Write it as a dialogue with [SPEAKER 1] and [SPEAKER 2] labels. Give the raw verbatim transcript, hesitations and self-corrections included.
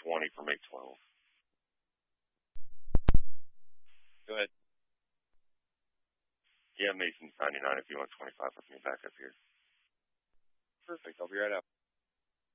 [SPEAKER 1] twenty for May twelfth.
[SPEAKER 2] Go ahead.
[SPEAKER 1] Yeah, Mason's ninety-nine if you want twenty-five with me back up here.
[SPEAKER 2] Perfect. I'll be right out.